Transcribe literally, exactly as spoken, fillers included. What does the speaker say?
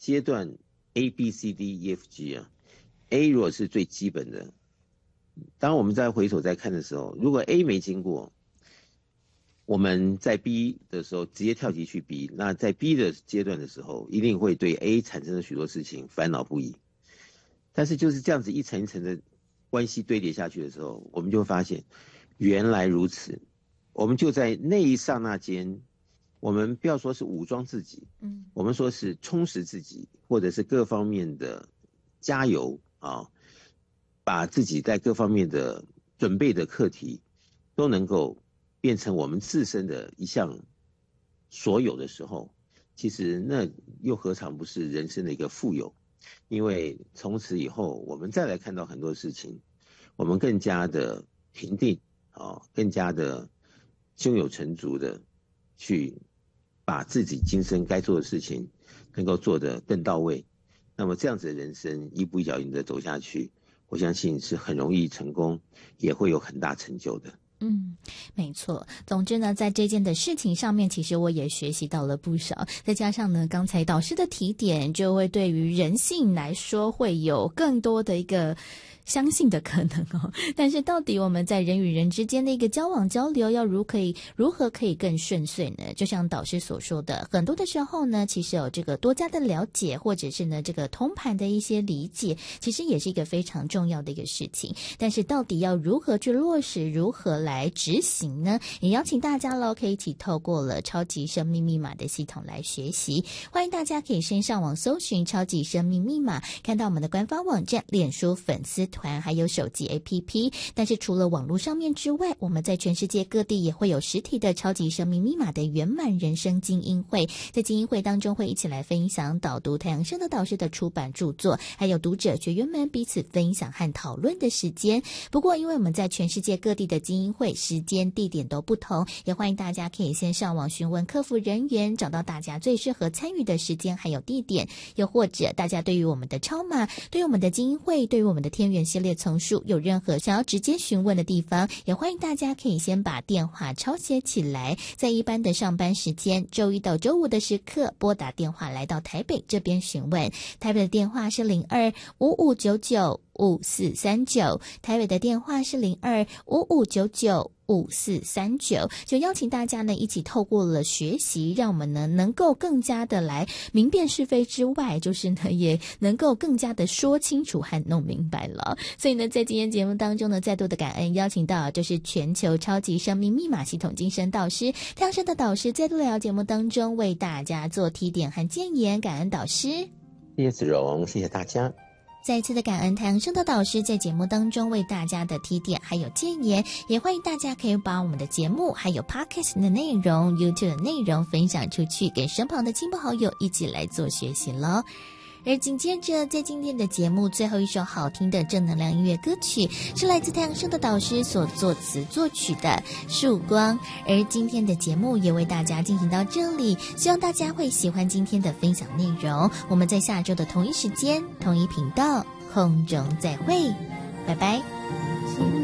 阶段 A B C D E F G 啊 ，A 如果是最基本的，当我们再回首再看的时候，如果 A 没经过，我们在 B 的时候直接跳级去 B， 那在 B 的阶段的时候，一定会对 A 产生的许多事情烦恼不已。但是就是这样子一层一层的关系堆叠下去的时候，我们就会发现，原来如此。我们就在那一刹那间，我们不要说是武装自己，嗯，我们说是充实自己，或者是各方面的加油啊，把自己在各方面的准备的课题都能够变成我们自身的一项所有的时候，其实那又何尝不是人生的一个富有？因为从此以后，我们再来看到很多事情，我们更加的平定啊，更加的胸有成竹的去把自己今生该做的事情能够做得更到位。那么这样子的人生一步一脚印的走下去，我相信是很容易成功，也会有很大成就的。 嗯，没错。总之呢，在这件的事情上面，其实我也学习到了不少。再加上呢，刚才导师的提点，就会对于人性来说，会有更多的一个相信的可能哦。但是到底我们在人与人之间的一个交往交流，要如可以如何可以更顺遂呢？就像导师所说的，很多的时候呢，其实有这个多加的了解，或者是呢这个通盘的一些理解，其实也是一个非常重要的一个事情。但是到底要如何去落实，如何来来执行呢？也邀请大家喽，可以一起透过了超级生命密码的系统来学习。欢迎大家可以先上网搜寻超级生命密码，看到我们的官方网站、脸书粉丝团，还有手机 A P P。但是除了网络上面之外，我们在全世界各地也会有实体的超级生命密码的圆满人生精英会。在精英会当中，会一起来分享导读太阳升的导师的出版著作，还有读者学员们彼此分享和讨论的时间。不过，因为我们在全世界各地的精英会时间地点都不同，也欢迎大家可以先上网询问客服人员，找到大家最适合参与的时间还有地点。又或者大家对于我们的超码，对于我们的精英会，对于我们的天元系列丛书有任何想要直接询问的地方，也欢迎大家可以先把电话抄写起来，在一般的上班时间周一到周五的时刻拨打电话来到台北这边询问。台北的电话是零二五五九九五四三九，台北的电话是零二五五九九五四三九，就邀请大家呢一起透过了学习，让我们呢能够更加的来明辨是非之外，就是呢也能够更加的说清楚和弄明白了。所以呢，在今天节目当中呢，再度的感恩邀请到就是全球超级生命密码系统精神导师太阳升的导师，再度来到节目当中为大家做提点和建言，感恩导师。 谢谢子荣，谢谢大家。 再一次的感恩太阳升的导师在节目当中为大家的提点还有建言，也欢迎大家可以把我们的节目还有 Podcast 的内容 YouTube 的内容分享出去，给身旁的亲朋好友一起来做学习咯。而紧接着在今天的节目最后一首好听的正能量音乐歌曲是来自太阳升的导师所作词作曲的曙光，而今天的节目也为大家进行到这里，希望大家会喜欢今天的分享内容。我们在下周的同一时间同一频道空中再会，拜拜。